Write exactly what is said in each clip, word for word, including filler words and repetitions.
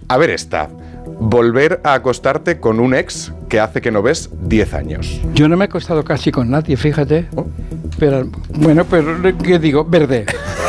A ver esta. Volver a acostarte con un ex que hace que no ves diez años. Yo no me he acostado casi con nadie, fíjate. ¿Oh? Pero, bueno, pero, ¿qué digo? Verde.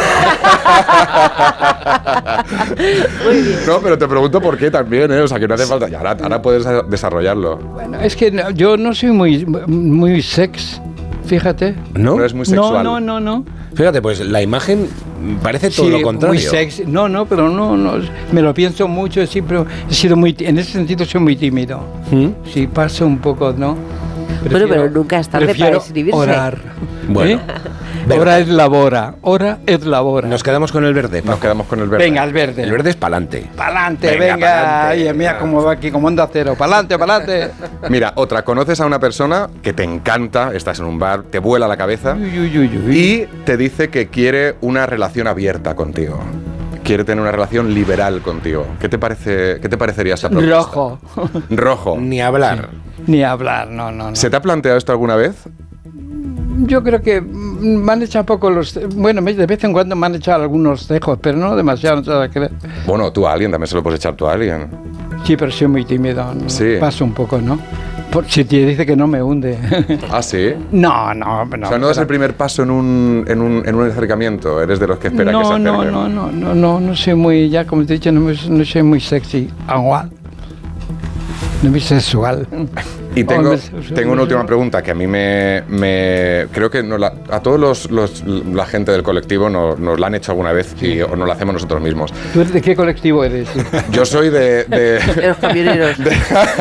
No, pero te pregunto por qué también, ¿eh? O sea, que no hace falta. Y ahora, ahora puedes desarrollarlo. Bueno, es que no, yo no soy muy, muy sex, fíjate. ¿No? No es muy sexual. No, no, no, no. Fíjate, pues la imagen parece todo Sí, lo contrario. muy sexy. No, no, pero no, no, me lo pienso mucho, siempre he sido muy, en ese sentido soy muy tímido. ¿Mm? Sí, paso un poco, ¿no? Prefiero, bueno, pero nunca es tarde para escribirse. Orar. Bueno. ¿Eh? Hora es labora, hora es labora. Nos quedamos con el verde. Nos quedamos con el verde. Venga, el verde. El verde es pa'lante. Pa'lante, venga. venga. Ay, mira cómo va aquí, como onda cero. Pa'lante, pa'lante. Mira, otra, conoces a una persona que te encanta, estás en un bar, te vuela la cabeza uy, uy, uy, uy. y te dice que quiere una relación abierta contigo. Quiere tener una relación liberal contigo. ¿Qué te parece, qué te parecería esa propuesta? Rojo. Rojo. Ni hablar. Sí. Ni hablar, no, no, no. ¿Se te ha planteado esto alguna vez? Yo creo que me han echado poco los... Bueno, de vez en cuando me han echado algunos cejos, pero no demasiado, no te vas a creer. Bueno, tú a alguien, también se lo puedes echar tú a alguien. Sí, pero soy muy tímido. ¿No? Sí. Paso un poco, ¿no? Por, si te dice que no me hunde. ¿Ah, sí? No, no, no. O sea, no das el primer paso en un, en un, en un acercamiento, eres de los que espera no, que se acerquen. No, no, no, no, no, no soy muy, ya como te he dicho, no, no soy muy sexy. Igual. No muy sexual. Y tengo, tengo una última pregunta que a mí me... me creo que nos la, a todos los, los, la gente del colectivo nos, nos la han hecho alguna vez y o nos la hacemos nosotros mismos. ¿Tú de qué colectivo eres? Yo soy de... de, de los camioneros. De,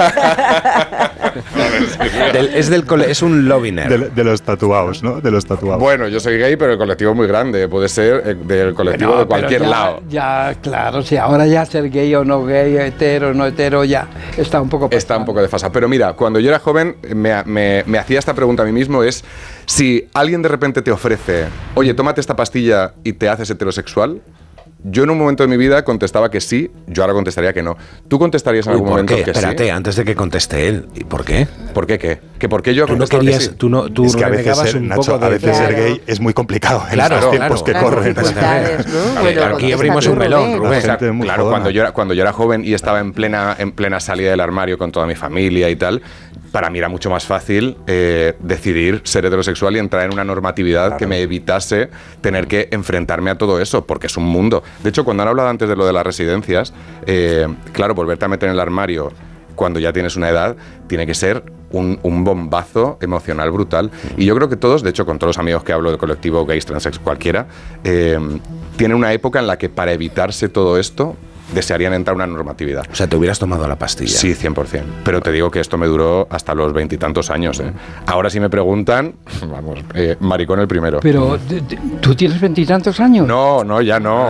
del, es, del cole, es un loviner. De, de los tatuados, ¿no? De los tatuados. Bueno, yo soy gay, pero el colectivo es muy grande. Puede ser del colectivo bueno, de cualquier ya, lado. Ya, claro, sí. Ahora ya ser gay o no gay, hetero o no hetero, ya está un poco pasado. Está un poco desfasado. Pero mira, cuando yo era joven me, me, me hacía esta pregunta a mí mismo, es si alguien de repente te ofrece, oye, tómate esta pastilla y te haces heterosexual. Yo en un momento de mi vida contestaba que sí, yo ahora contestaría que no. ¿Tú contestarías en Uy, algún ¿por momento qué? que Espérate, sí? antes de que conteste él. ¿Y por qué? ¿Por qué qué? ¿Que por qué yo tú no querías, sí? Tú no, tú es que a veces, ser, un Nacho, poco de, a veces claro. ser gay es muy complicado en claro, estos tiempos claro, que claro, corren. ¿no? Bueno, aquí abrimos un melón, Rubén. O sea, claro, cuando yo, era, cuando yo era joven y estaba en plena, en plena salida del armario con toda mi familia y tal, para mí era mucho más fácil eh, decidir ser heterosexual y entrar en una normatividad claro. que me evitase tener que enfrentarme a todo eso, porque es un mundo. De hecho, cuando han hablado antes de lo de las residencias, eh, claro, volverte a meter en el armario cuando ya tienes una edad, tiene que ser un, un bombazo emocional brutal. Y yo creo que todos, de hecho, con todos los amigos que hablo del colectivo gays, transex, cualquiera, eh, tienen una época en la que para evitarse todo esto, desearían entrar a una normatividad. O sea, te hubieras tomado la pastilla. Sí, cien por ciento. Pero te digo que esto me duró hasta los veintitantos años. ¿eh? Ahora si me preguntan, vamos, eh, maricón el primero. Pero, ¿tú tienes veintitantos años? No, no, ya no.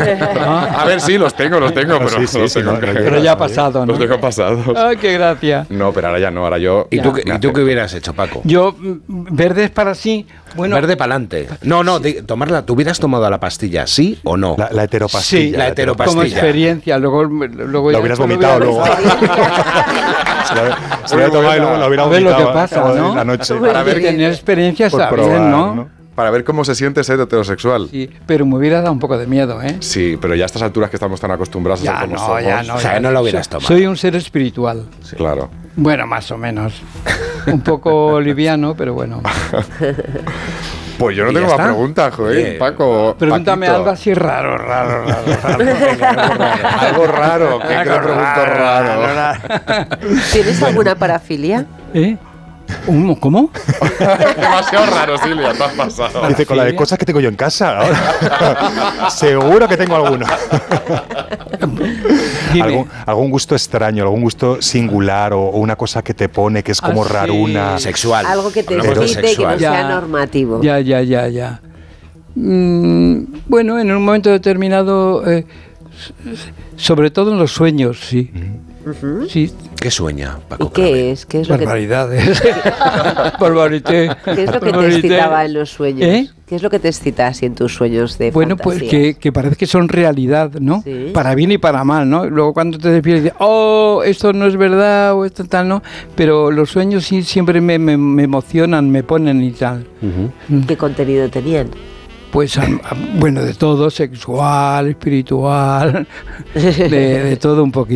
A ver, sí, los tengo, los tengo, pero, sí, sí, los sí, tengo no, que- Pero ya ha pasado, ¿no? Los tengo pasados. Ay, qué gracia. No, pero ahora ya no, ahora yo... ¿Y tú, qué- me ¿y tú qué acepto. hubieras hecho, Paco? Yo, mm, verde es para sí. Bueno, Verde pa'lante. No, no, de, tomarla. ¿Tú hubieras tomado la pastilla, sí o no? La, la heteropastilla. Sí, la heteropastilla. como experiencia. Luego, luego La ya hubieras después vomitado lo luego. hubiera- Se la- se la tomado y luego la hubiera A ver lo que vomitado pasa, al cabo de ¿no? la noche. Para ver, Tener experiencia Por está probar, bien, ¿no? ¿no? para ver cómo se siente ser heterosexual. Sí, pero me hubiera dado un poco de miedo, ¿eh? Sí, pero ya a estas alturas que estamos tan acostumbrados a Ya ser como no, somos. ya no. O sea, ya no lo hubieras soy- tomado. Soy un ser espiritual. Claro. Bueno, más o menos. Un poco liviano, pero bueno. Pues yo no ¿Y tengo ya más está? preguntas, joder, Bien. Paco. Pregúntame Paquito. algo así raro, raro, raro, raro. Venga, algo raro. Algo raro, ¿qué te pregunto raro? ¿Tienes alguna parafilia? ¿Eh? ¿Un- ¿Cómo? Demasiado raro, Silvia, te has pasado. Dice, con la de cosas que tengo yo en casa ahora. Seguro que tengo alguno. Dime. ¿Algún, algún gusto extraño, algún gusto singular o, o una cosa que te pone que es como Ah, sí. raruna. Sexual. Algo que te Hablamos de excite y que no sexual. sea Ya. normativo. Ya, ya, ya, ya. Mm, bueno, en un momento determinado, eh, s- sobre todo en los sueños, sí. Ujú. Sí, ¿Qué sueña, Paco? ¿Y qué es? ¿Qué es lo que, barbaridades. Barbarité. qué es lo que te Barbarité. excitaba en los sueños? ¿Eh? ¿Qué es lo que te excita así en tus sueños de Bueno, pues fantasía? que, que parece que son realidad, ¿no? Sí. Para bien y para mal, ¿no? Luego cuando te despiertas dices, oh, esto no es verdad o esto tal, ¿no? Pero los sueños sí siempre me, me, me emocionan, me ponen y tal. ¿Qué contenido tenían? Pues, am- am- bueno, de todo, sexual, espiritual, de, de todo un poquito.